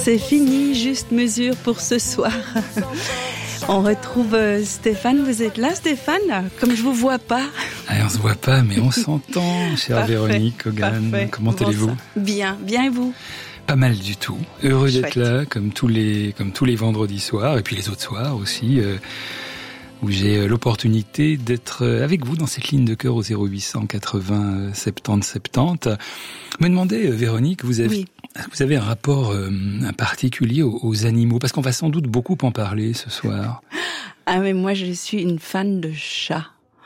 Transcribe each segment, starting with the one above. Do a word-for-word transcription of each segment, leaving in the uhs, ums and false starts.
C'est fini, juste mesure pour ce soir. On retrouve Stéphane. Vous êtes là, Stéphane? Comme je vous vois pas. Ah, on se voit pas, mais on s'entend, chère Parfait, Véronique Hogan. parfait. Comment Bon, allez-vous? ça. Bien, bien et vous? Pas mal du tout. Heureux Chouette. d'être là, comme tous les, comme tous les vendredis soirs, et puis les autres soirs aussi, euh, où j'ai l'opportunité d'être avec vous dans cette ligne de cœur au zéro huit cent quatre-vingts soixante-dix soixante-dix. Me demandez, Véronique, vous avez, Oui. vous avez un rapport euh, un particulier aux, aux animaux? Parce qu'on va sans doute beaucoup en parler ce soir. Ah, mais moi, je suis une fan de chats.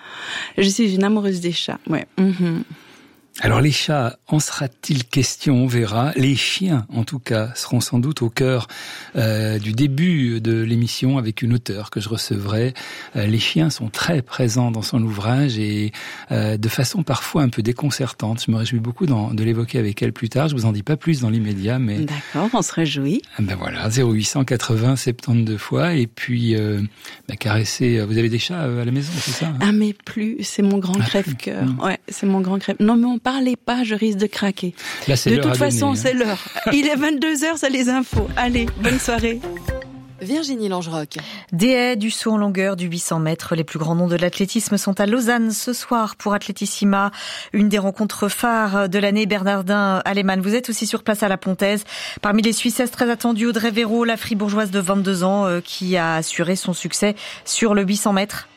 Je suis une amoureuse des chats, ouais. Mm-hmm. Alors les chats, en sera-t-il question? On verra. Les chiens, en tout cas, seront sans doute au cœur euh, du début de l'émission avec une auteure que je recevrai. Euh, les chiens sont très présents dans son ouvrage et euh, de façon parfois un peu déconcertante. Je me réjouis beaucoup d'en, de l'évoquer avec elle plus tard. Je vous en dis pas plus dans l'immédiat, mais... D'accord, on se réjouit. Ben voilà, zéro huit cent quatre-vingts soixante-douze fois. Et puis, euh, ben caresser... Vous avez des chats à la maison, c'est ça, hein? Ah, mais plus, c'est mon grand Ah, crève-cœur. mmh. Ouais, c'est mon grand crève. Non, mais on parlez pas, je risque de craquer. Là, c'est De l'heure toute à façon, donner, hein. c'est l'heure. Il est vingt-deux heures, c'est les infos. Allez, bonne soirée. Virginie Langeroc. Des haies, du saut en longueur, du huit cents mètres. Les plus grands noms de l'athlétisme sont à Lausanne ce soir pour Atletissima. Une des rencontres phares de l'année. Bernardin Aleman, vous êtes aussi sur place à la Pontaise. Parmi les Suissesses très attendues, Audrey Véro, la fribourgeoise de vingt-deux ans, euh, qui a assuré son succès sur le huit cents mètres.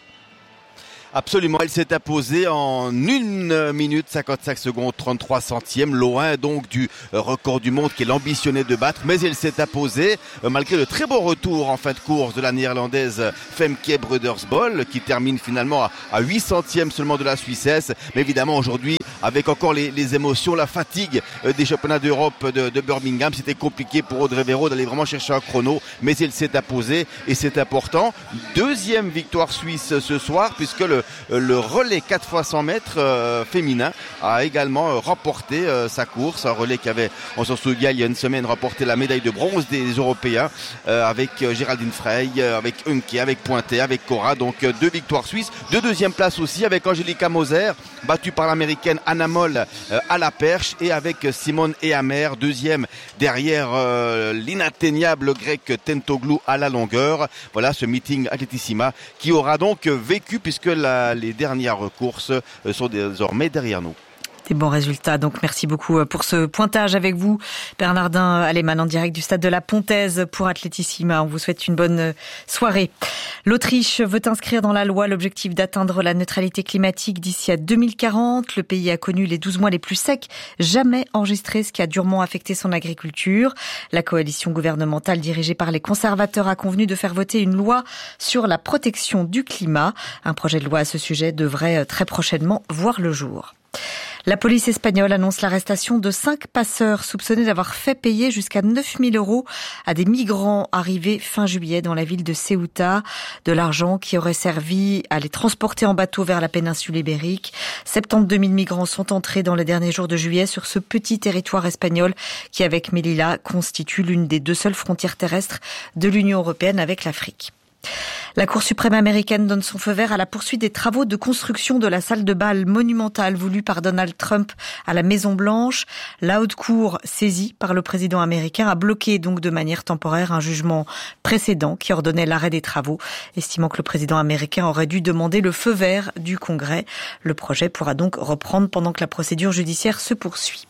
Absolument, elle s'est imposée en une minute cinquante-cinq secondes trente-trois centièmes, loin donc du record du monde qu'elle ambitionnait de battre, mais elle s'est imposée malgré le très beau retour en fin de course de la néerlandaise Femke Brudersbol, qui termine finalement à huit centièmes seulement de la Suissesse. Mais évidemment aujourd'hui, avec encore les, les émotions, la fatigue des championnats d'Europe de, de Birmingham, c'était compliqué pour Audrey Véro d'aller vraiment chercher un chrono, mais elle s'est imposée et c'est important. Deuxième victoire suisse ce soir, puisque le Le relais quatre fois cent mètres euh, féminin a également euh, remporté euh, sa course. Un relais qui avait, on s'en souvient, il y a une semaine, remporté la médaille de bronze des Européens euh, avec euh, Géraldine Frey, euh, avec Unke, avec Pointet, avec Cora. Donc euh, deux victoires suisses. Deux deuxième place aussi avec Angelica Moser, battue par l'américaine Anna Moll euh, à la perche, et avec Simone Ehamer, deuxième derrière euh, l'inatteignable grec Tentoglou à la longueur. Voilà ce meeting Atletissima qui aura donc vécu, puisque la les dernières courses sont désormais derrière nous. Des bons résultats, donc merci beaucoup pour ce pointage avec vous, Bernardin Aleman, en direct du stade de la Pontaise pour Atletissima. On vous souhaite une bonne soirée. L'Autriche veut inscrire dans la loi l'objectif d'atteindre la neutralité climatique d'ici à deux mille quarante. Le pays a connu les douze mois les plus secs jamais enregistrés, ce qui a durement affecté son agriculture. La coalition gouvernementale dirigée par les conservateurs a convenu de faire voter une loi sur la protection du climat. Un projet de loi à ce sujet devrait très prochainement voir le jour. La police espagnole annonce l'arrestation de cinq passeurs soupçonnés d'avoir fait payer jusqu'à neuf mille euros à des migrants arrivés fin juillet dans la ville de Ceuta. De l'argent qui aurait servi à les transporter en bateau vers la péninsule ibérique. soixante-douze mille migrants sont entrés dans les derniers jours de juillet sur ce petit territoire espagnol qui, avec Melilla, constitue l'une des deux seules frontières terrestres de l'Union européenne avec l'Afrique. La Cour suprême américaine donne son feu vert à la poursuite des travaux de construction de la salle de bal monumentale voulue par Donald Trump à la Maison-Blanche. La haute cour, saisie par le président américain, a bloqué donc de manière temporaire un jugement précédent qui ordonnait l'arrêt des travaux, estimant que le président américain aurait dû demander le feu vert du Congrès. Le projet pourra donc reprendre pendant que la procédure judiciaire se poursuit.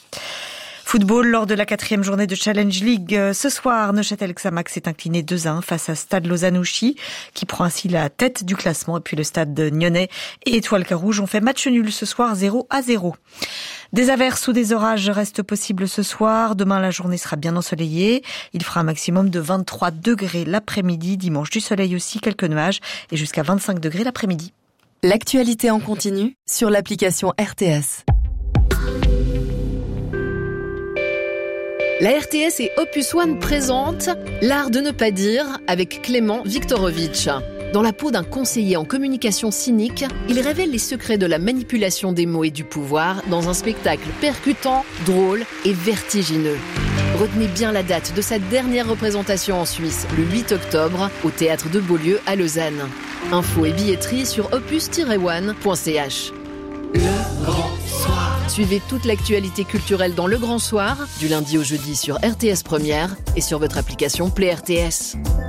Football, lors de la quatrième journée de Challenge League. Ce soir, Neuchâtel-Xamax s'est incliné deux à un face à Stade Lausanne-Ouchy, qui prend ainsi la tête du classement. Et puis le Stade Nyonnais et Étoile Carouge ont fait match nul ce soir, zéro à zéro. Des averses ou des orages restent possibles ce soir. Demain, la journée sera bien ensoleillée. Il fera un maximum de vingt-trois degrés l'après-midi. Dimanche, du soleil aussi, quelques nuages et jusqu'à vingt-cinq degrés l'après-midi. L'actualité en continu sur l'application R T S. La R T S et Opus One présentent L'art de ne pas dire avec Clément Viktorovitch. Dans la peau d'un conseiller en communication cynique, il révèle les secrets de la manipulation des mots et du pouvoir dans un spectacle percutant, drôle et vertigineux. Retenez bien la date de sa dernière représentation en Suisse, le huit octobre, au Théâtre de Beaulieu à Lausanne. Infos et billetterie sur opus tiret one point c h. Le grand soir. Suivez toute l'actualité culturelle dans Le Grand Soir, du lundi au jeudi sur R T S Première et sur votre application Play R T S.